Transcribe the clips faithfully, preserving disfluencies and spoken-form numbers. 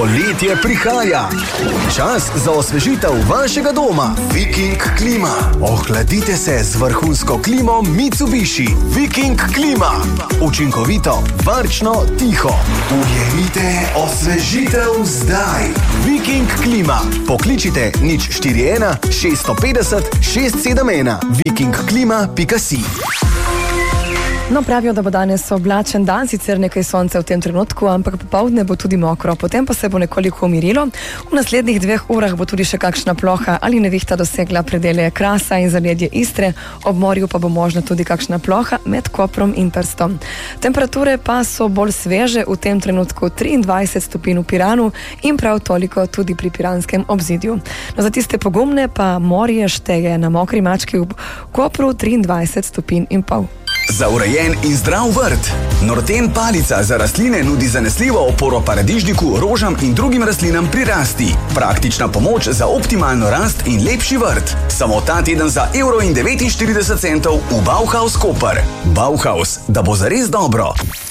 Poletje prihaja. Čas za osvežitev vašega doma. Viking klima. Ohladite se z vrhunsko klimo Mitsubishi. Viking klima. Učinkovito, varčno, tiho. Ujemite osvežitev zdaj. Viking klima. Pokličite nič štiri ena šest pet nula šest sedem ena. viking klima pika si. No, pravijo, da bo danes oblačen dan, sicer nekaj sonca v tem trenutku, ampak popoldne bo tudi mokro, potem pa se bo nekoliko umirilo. V naslednjih dveh urah bo tudi še kakšna ploha ali nevihta dosegla predele Krasa in zaledje Istre, ob morju pa bo možna tudi kakšna ploha med Koprom in Trstom. Temperature pa so bolj sveže, v tem trenutku triindvajset stopinj v Piranu in prav toliko tudi pri piranskem obzidju. No, za tiste pogumne pa morje šteje na Mokri mački v Kopru triindvajset stopinj in pol. Za urejen in zdrav vrt. Norten palica za rastline nudi zanesljivo oporo paradižniku, rožam in drugim rastlinam pri rasti. Praktična pomoč za optimalno rast in lepši vrt. Samo ta teden za evro in devetinštirideset centov v Bauhaus Koper. Bauhaus, da bo zares dobro.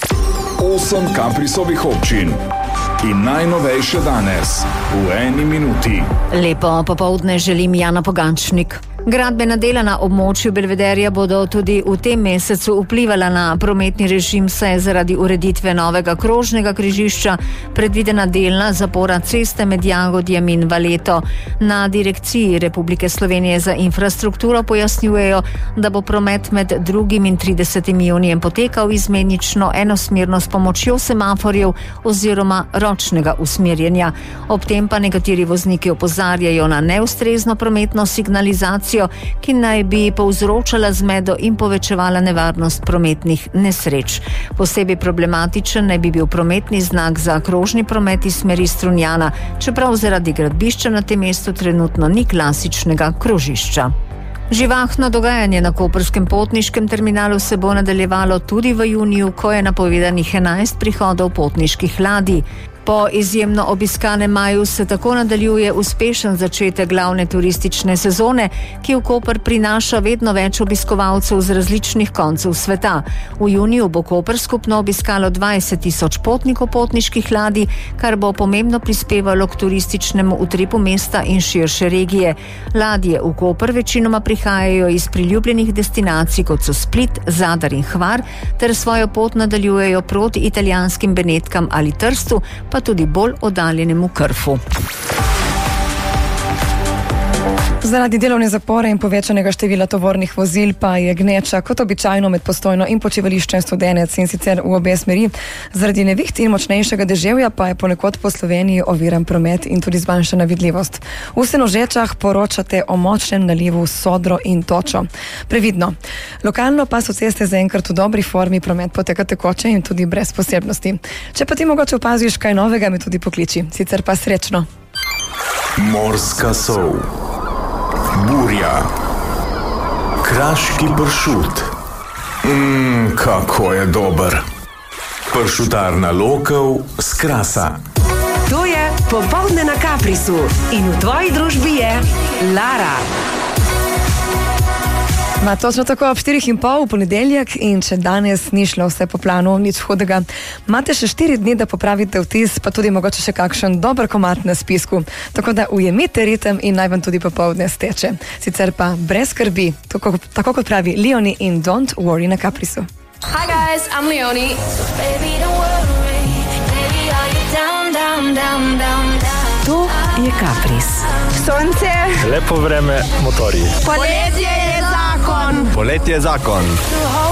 Osem Kaprisovih občin. In najnovejše danes v eni minuti. Lepo popoldne želim, Jana Pogančnik. Gradbena dela na območju Belvederja bodo tudi v tem mesecu vplivala na prometni režim, saj je zaradi ureditve novega krožnega križišča predvidena delna zapora ceste med Jagodjem in Valeto. Na Direkciji Republike Slovenije za infrastrukturo pojasnjujejo, da bo promet med drugim in tridesetim junijem potekal izmenično enosmerno s pomočjo semaforjev oziroma ročnega usmerjenja. Ob tem pa nekateri vozniki opozarjajo na neustrezno prometno signalizacijo, ki naj bi povzročala zmedo in povečevala nevarnost prometnih nesreč. Posebej problematičen naj bi bil prometni znak za krožni promet iz smeri Strunjana, čeprav zaradi gradbišča na tem mestu trenutno ni klasičnega krožišča. Živahno dogajanje na koprskem potniškem terminalu se bo nadaljevalo tudi v juniju, ko je napovedanih enajst prihodov potniških ladij. Po izjemno obiskanem maju se tako nadaljuje uspešen začetek glavne turistične sezone, ki v Koper prinaša vedno več obiskovalcev z različnih koncev sveta. V juniju bo Koper skupno obiskalo dvajset tisoč potnikov potniških ladij, kar bo pomembno prispevalo k turističnemu utripu mesta in širše regije. Ladje v Koper večinoma prihajajo iz priljubljenih destinacij, kot so Split, Zadar in Hvar, ter svojo pot nadaljujejo proti italijanskim Benetkam ali Trstu, pa tudi bolj oddaljenemu Krfu. Zaradi delovne zapore in povečanega števila tovornih vozil pa je gneča kot običajno med Postojno in počivališčem Studenec, in sicer v obe smeri. Zaradi neviht in močnejšega deževja pa je ponekod po Sloveniji oviran promet in tudi zmanjšana vidljivost. V Senožečah poročate o močnem nalivu Sodro in Točo. Previdno. Lokalno pa so ceste zaenkrat v dobri formi, promet poteka tekoče in tudi brez posebnosti. Če pa ti mogoče opaziš kaj novega, me tudi pokliči. Sicer pa srečno. Morska sol. Burja. Kraški pršut. Mmm, kako je dober. Pršutarna Lokev s Krasa. To je Popoldne na Kaprisu in v tvoji družbi je Lara. Ma točno tako ob štirih in pol v ponedeljek, in če danes ni šlo vse po planu, nič hudega, imate še štiri dni, da popravite vtis, pa tudi mogoče še kakšen dober komad na spisku. Tako da ujemite ritem in naj vam tudi popoldne steče. Sicer pa brez skrbi, tako, tako kot pravi Leoni in Don't Worry na Kaprisu. Hi guys, I'm Leoni. So baby, don't worry. Baby, are you down, down, down, down, down. To je Kapris. Sonce. Lepo vreme, motorji. Poletje je zakon. Poletje je zakon.